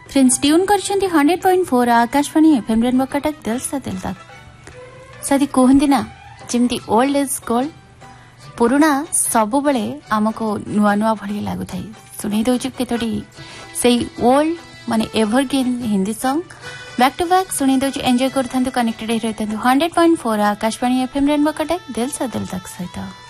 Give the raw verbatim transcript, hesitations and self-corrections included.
Friends tune करछंती hundred point four Akashvani FM rainbow Cuttack दिल से दिल तक सदी कहती ना जमती ओल्ड इज गोल्ड पुराना सब बेले आमको नुआ नुआ भली लगु थाई सुनी दउछु केतोटी सेई ओल्ड माने evergreen Hindi song back to back सुनी दउछु enjoy करथंतु connected रहथंतु hundred point four Akashvani FM rainbow Cuttack दिल से दिल तक सहित।